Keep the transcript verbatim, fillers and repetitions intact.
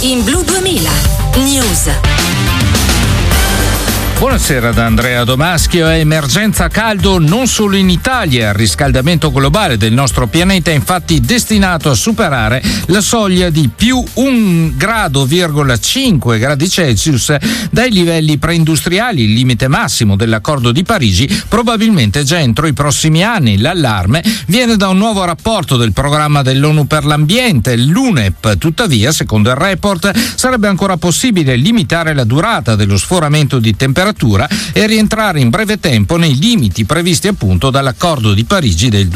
in Blu duemila News. Buonasera da Andrea Domaschio. È emergenza caldo non solo in Italia. Il riscaldamento globale del nostro pianeta è infatti destinato a superare la soglia di più un grado virgola cinque gradi Celsius dai livelli preindustriali, il limite massimo dell'Accordo di Parigi, probabilmente già entro i prossimi anni. L'allarme viene da un nuovo rapporto del programma dell'ONU per l'ambiente, l'U N E P. Tuttavia, secondo il report, sarebbe ancora possibile limitare la durata dello sforamento di temperatura e rientrare in breve tempo nei limiti previsti appunto dall'Accordo di Parigi del